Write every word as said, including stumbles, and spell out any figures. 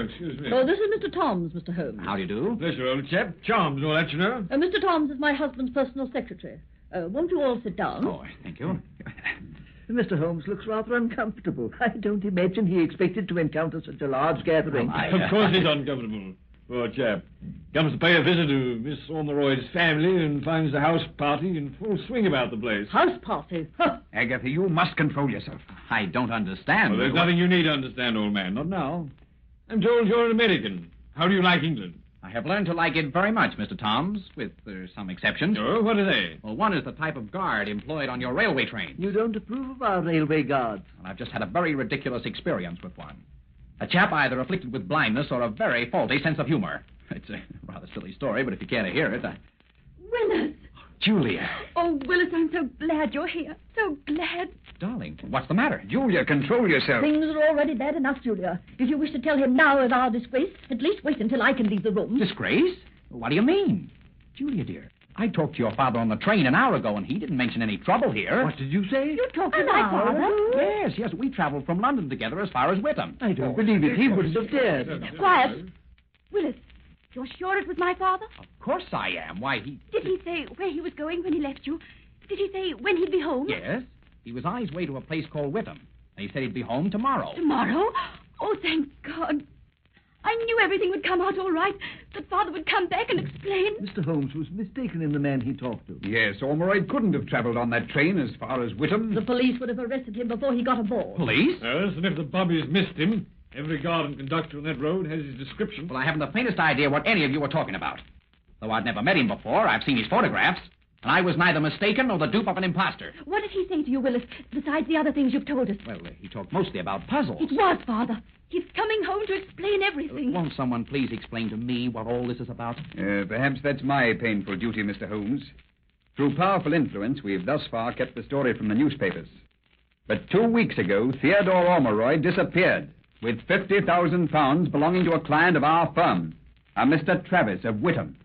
excuse me. Oh, this is Mister Toms, Mister Holmes. How do you do? Pleasure, old chap. Charms, all that, you know. Uh, Mister Toms is my husband's personal secretary. Uh, won't you all sit down? Oh, thank you. Mister Holmes looks rather uncomfortable. I don't imagine he expected to encounter such a large gathering. Well, I, Of uh, course he's uncomfortable. Poor chap. Comes to pay a visit to Miss Ormeroyd's family and finds the house party in full swing about the place. House party. Huh. Agatha, you must control yourself. I don't understand. Well, there's nothing you need to understand, old man. Not now. I'm told you're an American. How do you like England? I have learned to like it very much, Mister Toms, with uh, some exceptions. Oh, what are they? Well, one is the type of guard employed on your railway train. You don't approve of our railway guards. Well, I've just had a very ridiculous experience with one. A chap either afflicted with blindness or a very faulty sense of humor. It's a rather silly story, but if you care to hear it, I... Willis! Julia. Oh, Willis, I'm so glad you're here. So glad. Darling, what's the matter? Julia, control yourself. Things are already bad enough, Julia. If you wish to tell him now of our disgrace, at least wait until I can leave the room. Disgrace? What do you mean? Julia, dear, I talked to your father on the train an hour ago, and he didn't mention any trouble here. What did you say? You talked to And my I father? father? Yes, yes, we traveled from London together as far as Whittam. I don't believe it. He wouldn't have dared. Quiet. Willis, you're sure it was my father? Of course I am. Why, he... Did he say where he was going when he left you? Did he say when he'd be home? Yes. He was on his way to a place called Whittam. And he said he'd be home tomorrow. Tomorrow? Oh, thank God. I knew everything would come out all right. That father would come back and explain. Mister Holmes was mistaken in the man he talked to. Yes, Ormeroyd couldn't have travelled on that train as far as Whittam. The police would have arrested him before he got aboard. Police? Yes, and if the bobbies missed him, every guard and conductor on that road has his description. Well, I haven't the faintest idea what any of you were talking about. Though I'd never met him before, I've seen his photographs. And I was neither mistaken nor the dupe of an imposter. What did he say to you, Willis, besides the other things you've told us? Well, uh, he talked mostly about puzzles. It was, Father. He's coming home to explain everything. Won't someone please explain to me what all this is about? Uh, perhaps that's my painful duty, Mister Holmes. Through powerful influence, we've thus far kept the story from the newspapers. But two weeks ago, Theodore Ormeroyd disappeared with fifty thousand pounds belonging to a client of our firm, a Mister Travis of Whittam.